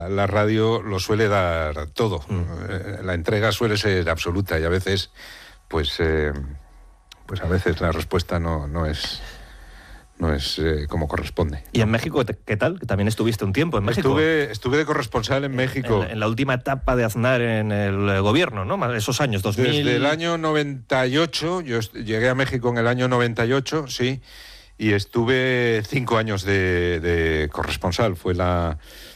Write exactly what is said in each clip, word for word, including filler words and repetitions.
La radio lo suele dar todo. Mm. La entrega suele ser absoluta y a veces, pues, eh, pues a veces la respuesta no, no es, no es eh, como corresponde. ¿Y en México qué tal? También estuviste un tiempo en México. Estuve, estuve de corresponsal en México. En, en la última etapa de Aznar en el gobierno, ¿no? Esos años, dos mil... Desde el año noventa y ocho, yo llegué a México en el año noventa y ocho, sí, y estuve cinco años de, de corresponsal. Fue la...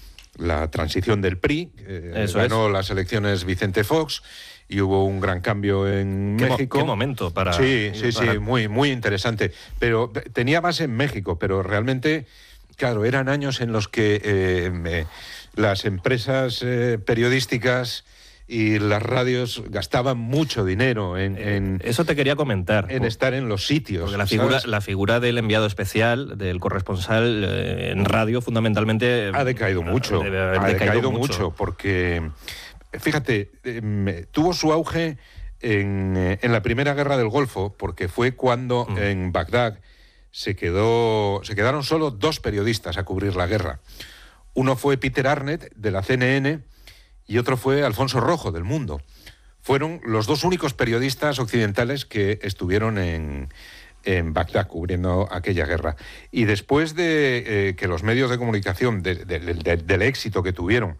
la transición del P R I, eh, ganó es. las elecciones Vicente Fox y hubo un gran cambio en ¿Qué México. Mo ¿Qué momento para...? Sí, sí, para... sí, muy, muy interesante. Pero tenía base en México, pero realmente, claro, eran años en los que eh, me, las empresas eh, periodísticas y las radios gastaban mucho dinero en, en... Eso te quería comentar. En estar en los sitios. Porque la figura, la figura del enviado especial, del corresponsal eh, en radio, fundamentalmente... Ha decaído mucho. Debe haber ha decaído, decaído mucho. mucho, porque, fíjate, eh, tuvo su auge en, eh, en la Primera Guerra del Golfo, porque fue cuando mm. en Bagdad se, quedó, se quedaron solo dos periodistas a cubrir la guerra. Uno fue Peter Arnett, de la C N N, y otro fue Alfonso Rojo, del Mundo. Fueron los dos únicos periodistas occidentales que estuvieron en, en Bagdad cubriendo aquella guerra. Y después de eh, que los medios de comunicación, de, de, de, de, del éxito que tuvieron,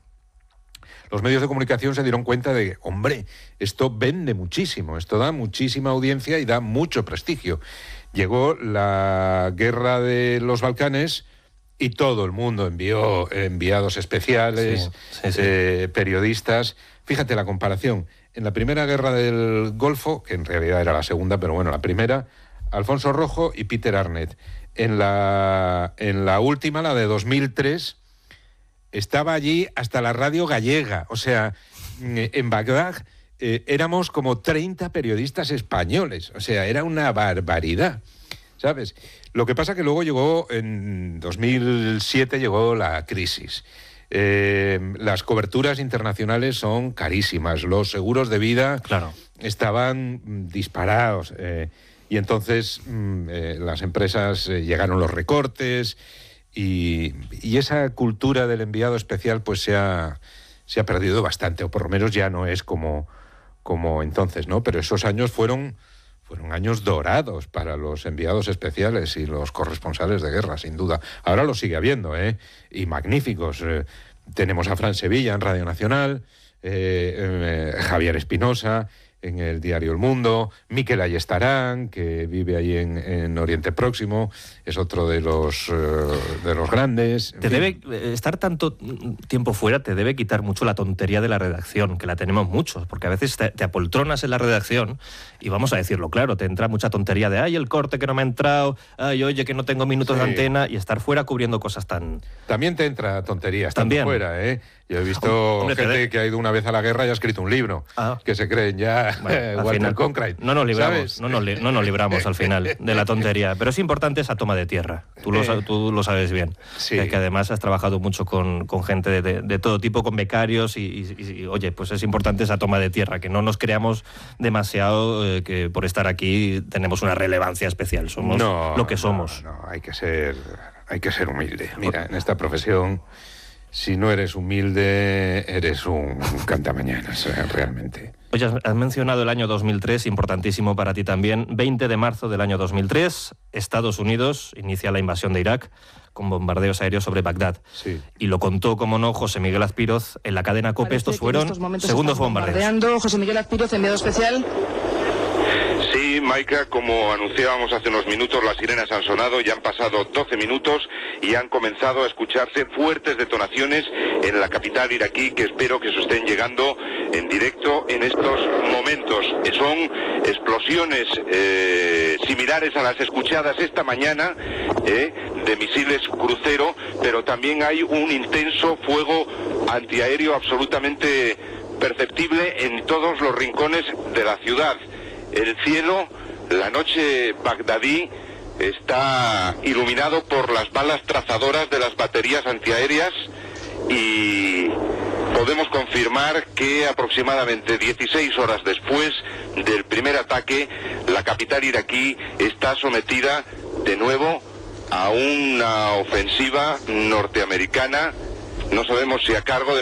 los medios de comunicación se dieron cuenta de que, hombre, esto vende muchísimo, esto da muchísima audiencia y da mucho prestigio. Llegó la guerra de los Balcanes... y todo el mundo envió enviados especiales, sí, sí, sí. Eh, periodistas. Fíjate la comparación. En la primera guerra del Golfo, que en realidad era la segunda, pero bueno, la primera, Alfonso Rojo y Peter Arnett. En la, en la última, la de dos mil tres, estaba allí hasta la radio gallega. O sea, en Bagdad eh, éramos como treinta periodistas españoles. O sea, era una barbaridad, ¿sabes? Lo que pasa que luego llegó, en dos mil siete llegó la crisis. Eh, las coberturas internacionales son carísimas, los seguros de vida claro. estaban disparados. Eh, y entonces mm, eh, las empresas eh, llegaron los recortes y, y esa cultura del enviado especial pues se ha, se ha perdido bastante, o por lo menos ya no es como, como entonces, ¿no? Pero esos años fueron... Fueron años dorados para los enviados especiales y los corresponsales de guerra, sin duda. Ahora lo sigue habiendo, ¿eh? Y magníficos. Eh, tenemos a Fran Sevilla en Radio Nacional, eh, eh, Javier Espinosa en el diario El Mundo, Miquel Ayestarán, que vive ahí en, en Oriente Próximo, es otro de los, uh, de los grandes. Te debe, estar tanto tiempo fuera te debe quitar mucho la tontería de la redacción, que la tenemos muchos, porque a veces te, te apoltronas en la redacción y vamos a decirlo claro, te entra mucha tontería de ay, el corte que no me ha entrado, ay, oye, que no tengo minutos sí. de antena, y estar fuera cubriendo cosas tan... También te entra tontería estando También. fuera, ¿eh? Yo he visto Hombre, gente de... que ha ido una vez a la guerra y ha escrito un libro, ah. que se creen ya bueno, Walter final, Cronkite. No nos libramos, no nos, li no nos libramos al final de la tontería, pero es importante esa toma de tierra, tú lo, eh, tú lo sabes bien, sí. eh, que además has trabajado mucho con, con gente de, de, de todo tipo, con becarios, y, y, y oye, pues es importante esa toma de tierra, que no nos creamos demasiado eh, que por estar aquí tenemos una relevancia especial, somos no, lo que somos. No, no, hay que ser, hay que ser humilde. Mira, en esta profesión... Si no eres humilde, eres un cantamañanas, realmente. Oye, has mencionado el año dos mil tres, importantísimo para ti también. veinte de marzo del año dos mil tres, Estados Unidos inicia la invasión de Irak con bombardeos aéreos sobre Bagdad. Sí. Y lo contó, como no, José Miguel Azpiroz en la cadena COPE. Estos fueron estos segundos bombardeos. José Miguel Azpiroz, enviado especial. Sí, Maika, como anunciábamos hace unos minutos, las sirenas han sonado, ya han pasado doce minutos y han comenzado a escucharse fuertes detonaciones en la capital iraquí, que espero que se estén llegando en directo en estos momentos. Son explosiones eh, similares a las escuchadas esta mañana eh, de misiles crucero, pero también hay un intenso fuego antiaéreo absolutamente perceptible en todos los rincones de la ciudad. El cielo, la noche bagdadí, está iluminado por las balas trazadoras de las baterías antiaéreas y podemos confirmar que aproximadamente dieciséis horas después del primer ataque, la capital iraquí está sometida de nuevo a una ofensiva norteamericana, no sabemos si a cargo de